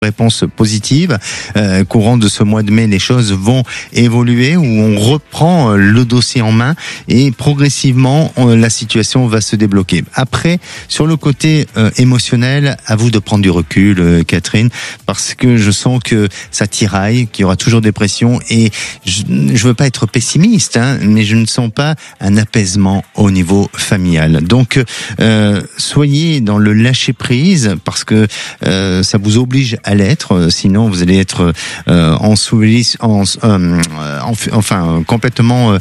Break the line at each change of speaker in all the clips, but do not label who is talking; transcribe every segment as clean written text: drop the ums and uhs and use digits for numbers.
réponse positive. Courant de ce mois de mai, les choses vont évoluer, où on reprend le dossier en main et progressivement la situation va se débloquer. Après, sur le côté émotionnel, à vous de prendre du recul, Catherine, parce que je sens que ça tiraille, qu'il y aura toujours des pressions, et je veux pas être pessimiste, mais je ne sens pas un apaisement au niveau familial. Donc soyez dans le lâcher prise, parce que ça vous oblige à l'être, sinon vous allez être complètement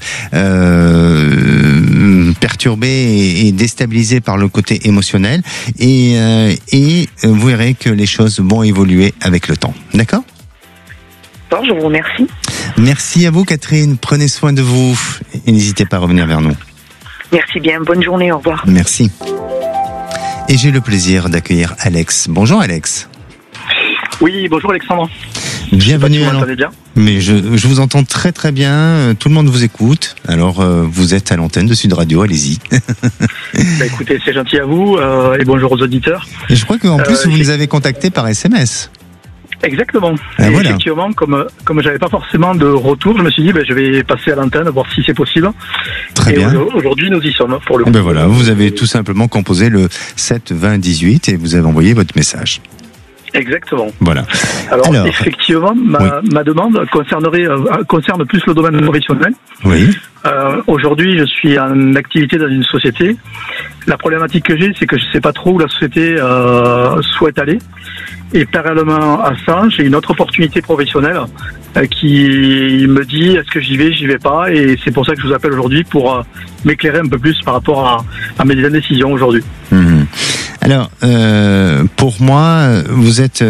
perturbé et déstabilisé par le côté émotionnel, et vous verrez que les choses vont évoluer avec le temps. D'accord ?
Bon, je vous remercie.
Merci à vous, Catherine. Prenez soin de vous et n'hésitez pas à revenir vers nous.
Merci bien. Bonne journée. Au revoir.
Merci. Et j'ai le plaisir d'accueillir Alex. Bonjour, Alex.
Oui, bonjour Alexandre.
Bienvenue.
Vous m'entendez bien ?
Mais je vous entends très très bien. Tout le monde vous écoute. Alors vous êtes à l'antenne de Sud Radio. Allez-y.
Écoutez, c'est gentil à vous et bonjour aux auditeurs.
Et je crois qu'en plus vous nous avez contacté par SMS.
Exactement.
Ah, voilà.
Effectivement, comme j'avais pas forcément de retour, je me suis dit je vais passer à l'antenne voir si c'est possible.
Très bien.
Aujourd'hui, nous y sommes pour le coup.
Ben voilà, vous avez tout simplement composé le 7 20 18 et vous avez envoyé votre message.
Exactement.
Voilà.
Alors effectivement, ma demande concerne plus le domaine professionnel.
Oui.
Aujourd'hui, je suis en activité dans une société. La problématique que j'ai, c'est que je ne sais pas trop où la société souhaite aller. Et parallèlement à ça, j'ai une autre opportunité professionnelle qui me dit est-ce que j'y vais pas. Et c'est pour ça que je vous appelle aujourd'hui pour m'écairer un peu plus par rapport à mes décisions aujourd'hui.
Mmh. Alors, pour moi, vous êtes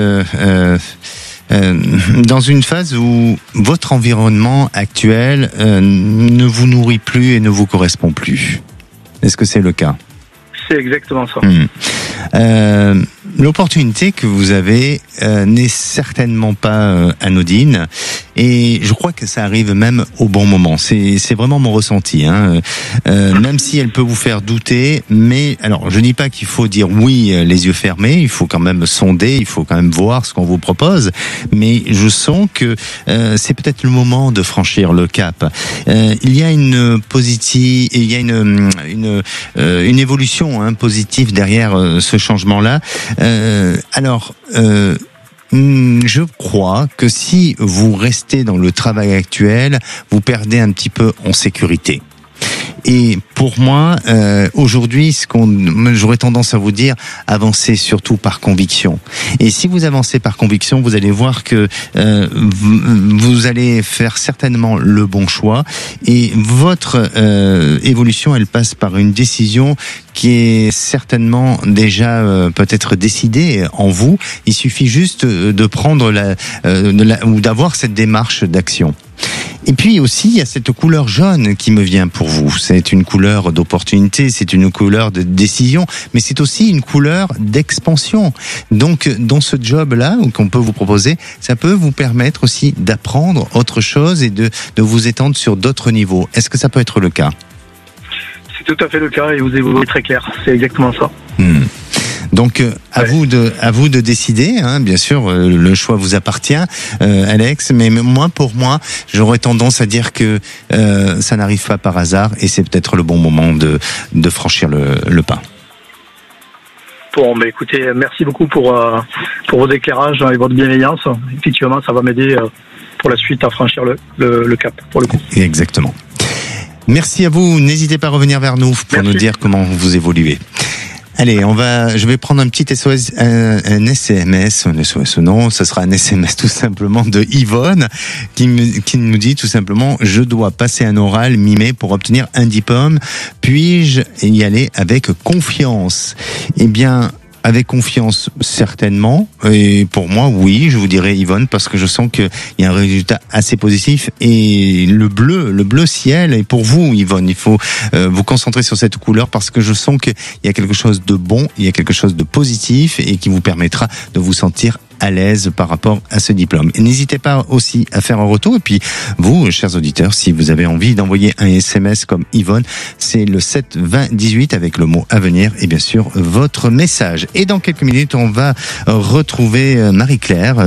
dans une phase où votre environnement actuel ne vous nourrit plus et ne vous correspond plus. Est-ce que c'est le cas ?
C'est exactement ça.
L'opportunité que vous avez n'est certainement pas anodine, et je crois que ça arrive même au bon moment. C'est vraiment mon ressenti, même si elle peut vous faire douter. Mais alors, je dis pas qu'il faut dire oui les yeux fermés. Il faut quand même sonder, il faut quand même voir ce qu'on vous propose. Mais je sens que c'est peut-être le moment de franchir le cap. Il y a une évolution positive derrière ce changement-là. Je crois que si vous restez dans le travail actuel, vous perdez un petit peu en sécurité. Et pour moi, aujourd'hui, j'aurais tendance à vous dire, avancez surtout par conviction. Et si vous avancez par conviction, vous allez voir que vous allez faire certainement le bon choix. Et votre évolution, elle passe par une décision qui est certainement déjà peut-être décidée en vous. Il suffit juste de prendre ou d'avoir cette démarche d'action. Et puis aussi, il y a cette couleur jaune qui me vient pour vous. C'est une couleur d'opportunité, c'est une couleur de décision, mais c'est aussi une couleur d'expansion. Donc, dans ce job-là, qu'on peut vous proposer, ça peut vous permettre aussi d'apprendre autre chose et de vous étendre sur d'autres niveaux. Est-ce que ça peut être le cas ?
C'est tout à fait le cas et vous évoluez très clair. C'est exactement ça.
Donc à vous de décider, bien sûr, le choix vous appartient, Alex, mais pour moi, j'aurais tendance à dire que ça n'arrive pas par hasard et c'est peut-être le bon moment de franchir le pas.
Bon, mais écoutez, merci beaucoup pour vos éclairages et votre bienveillance. Effectivement, ça va m'aider pour la suite à franchir le cap, pour le coup.
Exactement. Merci à vous. N'hésitez pas à revenir vers nous pour nous dire comment vous évoluez. Allez, je vais prendre un petit SOS, un SMS, non, ce sera un SMS tout simplement de Yvonne, qui nous dit tout simplement, je dois passer un oral mi-mai pour obtenir un diplôme, puis-je y aller avec confiance? Eh bien, avec confiance, certainement. Et pour moi, oui, je vous dirais Yvonne, parce que je sens qu'il y a un résultat assez positif. Et le bleu ciel est pour vous, Yvonne. Il faut vous concentrer sur cette couleur parce que je sens qu'il y a quelque chose de bon, il y a quelque chose de positif et qui vous permettra de vous sentir à l'aise par rapport à ce diplôme. Et n'hésitez pas aussi à faire un retour. Et puis, vous, chers auditeurs, si vous avez envie d'envoyer un SMS comme Yvonne, c'est le 7 20 18 avec le mot avenir et bien sûr votre message. Et dans quelques minutes, on va retrouver Marie-Claire